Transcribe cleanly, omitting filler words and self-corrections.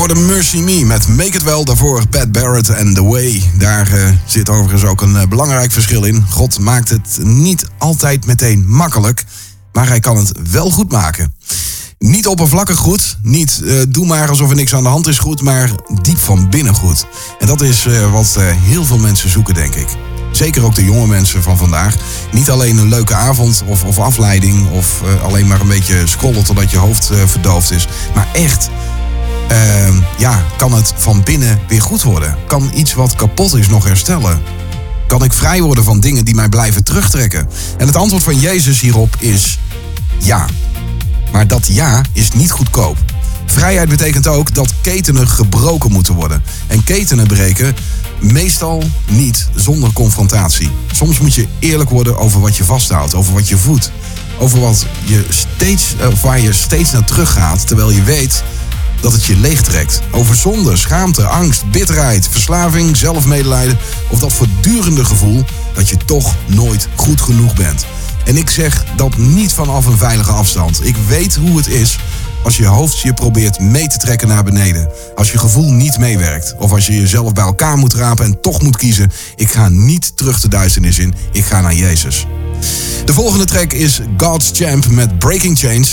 hoorde Mercy Me met Make It Well. Daarvoor Pat Barrett en The Way. Daar zit overigens ook een belangrijk verschil in. God maakt het niet altijd meteen makkelijk, maar hij kan het wel goed maken. Niet oppervlakkig goed, niet doe maar alsof er niks aan de hand is goed, maar diep van binnen goed. En dat is wat heel veel mensen zoeken, denk ik. Zeker ook de jonge mensen van vandaag. Niet alleen een leuke avond of afleiding of alleen maar een beetje scrollen totdat je hoofd verdoofd is. Maar echt, kan het van binnen weer goed worden? Kan iets wat kapot is nog herstellen? Kan ik vrij worden van dingen die mij blijven terugtrekken? En het antwoord van Jezus hierop is ja. Maar dat ja is niet goedkoop. Vrijheid betekent ook dat ketenen gebroken moeten worden. En ketenen breken meestal niet zonder confrontatie. Soms moet je eerlijk worden over wat je vasthoudt, over wat je voedt. Over waar je steeds naar terug gaat, terwijl je weet dat het je leegtrekt. Over zonde, schaamte, angst, bitterheid, verslaving, zelfmedelijden of dat voortdurende gevoel dat je toch nooit goed genoeg bent. En ik zeg dat niet vanaf een veilige afstand. Ik weet hoe het is als je hoofd je probeert mee te trekken naar beneden. Als je gevoel niet meewerkt. Of als je jezelf bij elkaar moet rapen en toch moet kiezen. Ik ga niet terug de duisternis in. Ik ga naar Jezus. De volgende track is God's Champ met Breaking Chains.